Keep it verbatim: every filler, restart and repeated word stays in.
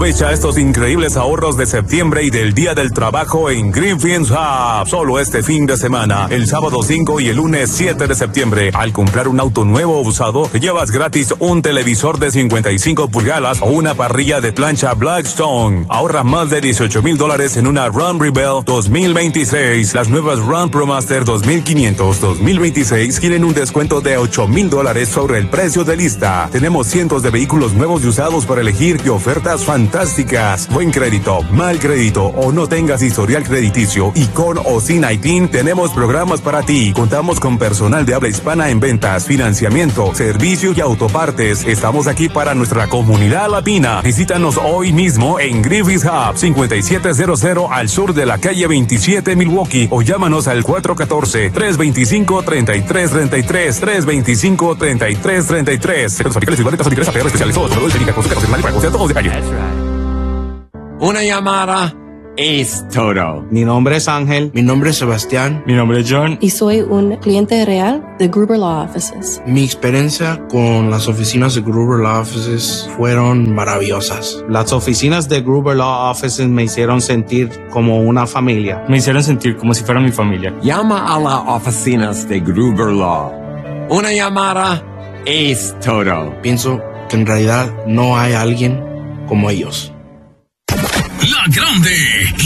Aprovecha estos increíbles ahorros de septiembre y del Día del Trabajo en Griffin's Hub. Solo este fin de semana, el sábado cinco y el lunes siete de septiembre. Al comprar un auto nuevo o usado, te llevas gratis un televisor de cincuenta y cinco pulgadas o una parrilla de plancha Blackstone. Ahorra más de dieciocho mil dólares en una Ram Rebel dos mil veintiséis. Las nuevas Ram ProMaster dos mil quinientos dos mil veintiséis tienen un descuento de ocho mil dólares sobre el precio de lista. Tenemos cientos de vehículos nuevos y usados para elegir y ofertas fantásticas. Buen crédito, mal crédito o no tengas historial crediticio y con o sin I T I N tenemos programas para ti. Contamos con personal de habla hispana en ventas, financiamiento, servicio y autopartes. Estamos aquí para nuestra comunidad latina. Visítanos hoy mismo en Griffin's Hub cincuenta y siete cero cero al sur de la calle veintisiete Milwaukee o llámanos al cuatro uno cuatro, tres dos cinco, tres tres tres tres, tres dos cinco, tres tres tres tres. Secretos fabricantes y ventas a especiales. Todos los técnicos, consejos para conocer todos los detalles. Una llamada es todo. Mi nombre es Ángel. Mi nombre es Sebastián. Mi nombre es John. Y soy un cliente real de Gruber Law Offices. Mi experiencia con las oficinas de Gruber Law Offices fueron maravillosas. Las oficinas de Gruber Law Offices me hicieron sentir como una familia. Me hicieron sentir como si fuera mi familia. Llama a las oficinas de Gruber Law. Una llamada es todo. Pienso que en realidad no hay alguien como ellos. La Grande.